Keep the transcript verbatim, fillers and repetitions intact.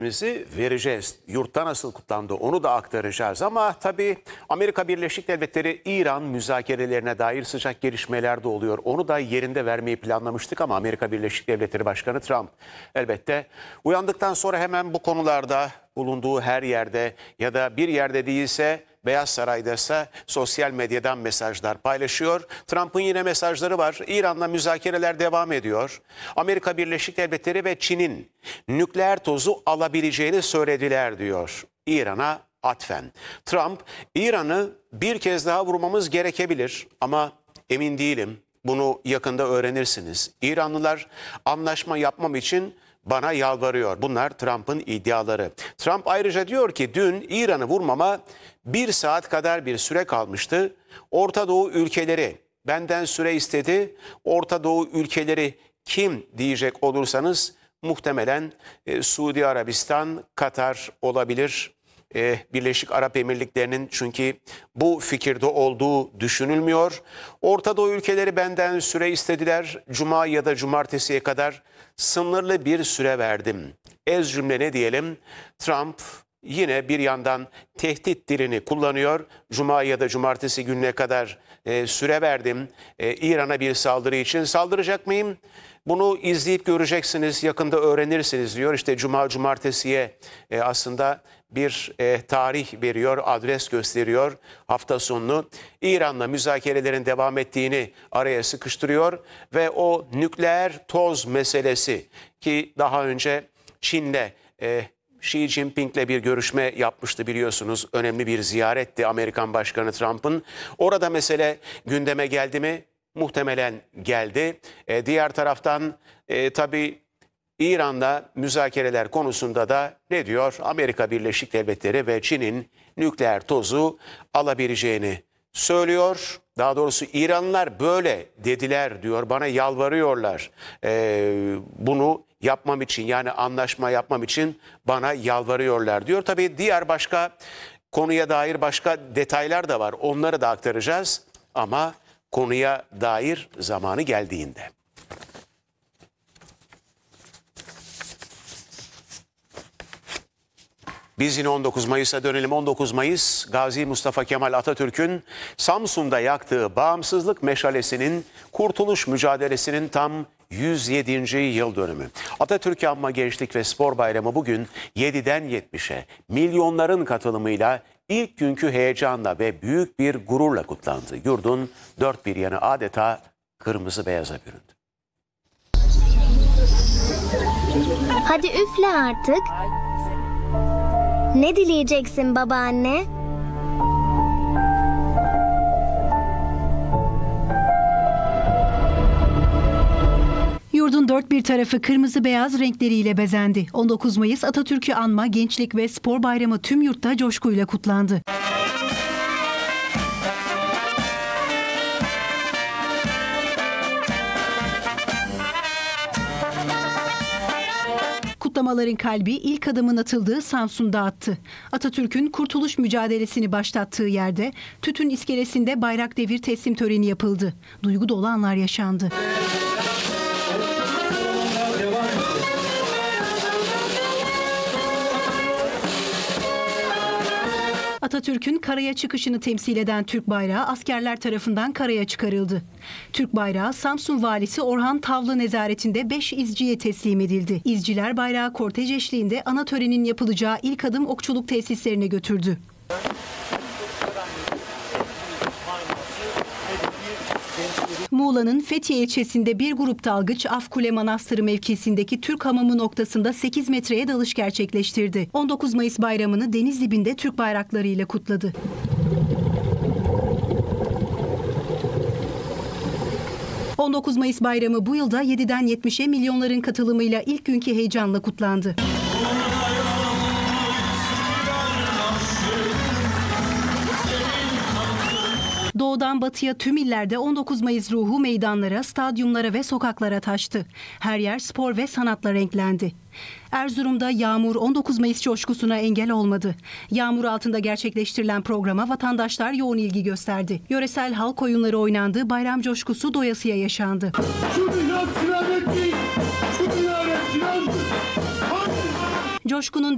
vereceğiz. Yurtta nasıl kutlandı onu da aktaracağız. Ama tabii Amerika Birleşik Devletleri İran müzakerelerine dair sıcak gelişmeler de oluyor. Onu da yerinde vermeyi planlamıştık ama Amerika Birleşik Devletleri Başkanı Trump elbette uyandıktan sonra hemen bu konularda bulunduğu her yerde ya da bir yerde değilse Beyaz Saray'daysa sosyal medyadan mesajlar paylaşıyor. Trump'ın yine mesajları var. İran'la müzakereler devam ediyor. Amerika Birleşik Devletleri ve Çin'in nükleer tozu alabileceğini söylediler diyor İran'a atfen. Trump, İran'ı bir kez daha vurmamız gerekebilir ama emin değilim. Bunu yakında öğrenirsiniz. İranlılar anlaşma yapmam için bana yalvarıyor. Bunlar Trump'ın iddiaları. Trump ayrıca diyor ki dün İran'ı vurmama bir saat kadar bir süre kalmıştı. Orta Doğu ülkeleri benden süre istedi. Orta Doğu ülkeleri kim diyecek olursanız muhtemelen e, Suudi Arabistan, Katar olabilir. E, Birleşik Arap Emirlikleri'nin çünkü bu fikirde olduğu düşünülmüyor. Orta Doğu ülkeleri benden süre istediler. Cuma ya da cumartesiye kadar sınırlı bir süre verdim. Ez cümle ne diyelim? Trump yine bir yandan tehdit dilini kullanıyor. Cuma ya da cumartesi gününe kadar e, süre verdim. E, İran'a bir saldırı için saldıracak mıyım? Bunu izleyip göreceksiniz, yakında öğrenirsiniz diyor. İşte cuma cumartesiye e, aslında bir e, tarih veriyor, adres gösteriyor. Hafta sonunu İran'la müzakerelerin devam ettiğini araya sıkıştırıyor ve o nükleer toz meselesi ki daha önce Çin'le e, Xi Jinping'le bir görüşme yapmıştı biliyorsunuz. Önemli bir ziyaretti Amerikan Başkanı Trump'ın. Orada mesele gündeme geldi mi? Muhtemelen geldi. E, diğer taraftan e, tabii İran'da müzakereler konusunda da ne diyor? Amerika Birleşik Devletleri ve Çin'in nükleer tozu alabileceğini söylüyor. Daha doğrusu İranlılar böyle dediler diyor. Bana yalvarıyorlar. E, bunu yapmam için yani anlaşma yapmam için bana yalvarıyorlar diyor. Tabii diğer başka konuya dair başka detaylar da var. Onları da aktaracağız ama konuya dair zamanı geldiğinde. Biz yine on dokuz Mayıs'a dönelim. on dokuz Mayıs Gazi Mustafa Kemal Atatürk'ün Samsun'da yaktığı bağımsızlık meşalesinin kurtuluş mücadelesinin tam yüz yedinci yıl dönümü. Atatürk Anma Gençlik ve Spor Bayramı bugün yediden yetmişe milyonların katılımıyla ilk günkü heyecanla ve büyük bir gururla kutlandı. Yurdun dört bir yanı adeta kırmızı beyaza büründü. Hadi üfle artık. Ne dileyeceksin babaanne? Yurdun dört bir tarafı kırmızı beyaz renkleriyle bezendi. on dokuz Mayıs Atatürk'ü anma Gençlik ve Spor Bayramı tüm yurtta coşkuyla kutlandı. Kutlamaların kalbi ilk adımın atıldığı Samsun'da attı. Atatürk'ün kurtuluş mücadelesini başlattığı yerde Tütün İskelesi'nde bayrak devir teslim töreni yapıldı. Duygu dolu anlar yaşandı. Atatürk'ün karaya çıkışını temsil eden Türk bayrağı askerler tarafından karaya çıkarıldı. Türk bayrağı Samsun Valisi Orhan Tavlı nezaretinde beş izciye teslim edildi. İzciler bayrağı kortej eşliğinde ana törenin yapılacağı ilk adım okçuluk tesislerine götürdü. Muğla'nın Fethiye ilçesinde bir grup dalgıç Afkule Manastırı mevkisindeki Türk hamamı noktasında sekiz metreye dalış gerçekleştirdi. on dokuz Mayıs bayramını deniz dibinde Türk bayraklarıyla kutladı. on dokuz Mayıs bayramı bu yılda yediden yetmişe milyonların katılımıyla ilk günkü heyecanla kutlandı. Doğudan batıya tüm illerde on dokuz Mayıs ruhu meydanlara, stadyumlara ve sokaklara taştı. Her yer spor ve sanatla renklendi. Erzurum'da yağmur on dokuz Mayıs coşkusuna engel olmadı. Yağmur altında gerçekleştirilen programa vatandaşlar yoğun ilgi gösterdi. Yöresel halk oyunları oynandı, bayram coşkusu doyasıya yaşandı. Coşkunun